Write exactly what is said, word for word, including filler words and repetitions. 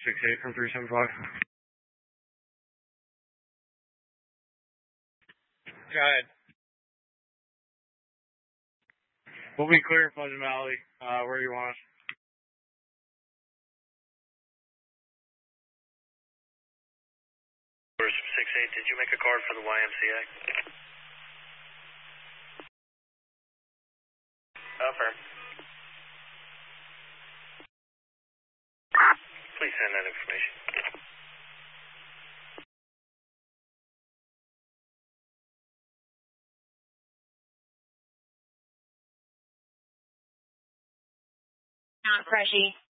six eight from three seven five. Go ahead. We'll be clear in Pleasant Valley. Uh, where do you want us? six eight, did you make a card for the Y M C A? Affirm. Please send that information. Not Freshy.